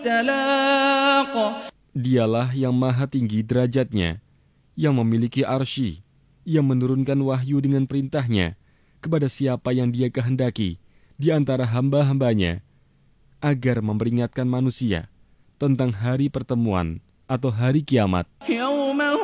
تلاق. Dialah yang maha tinggi derajatnya, yang memiliki arsy, yang menurunkan wahyu dengan perintahnya kepada siapa yang dia kehendaki di antara hamba-hambanya, agar memperingatkan manusia tentang hari pertemuan atau hari kiamat.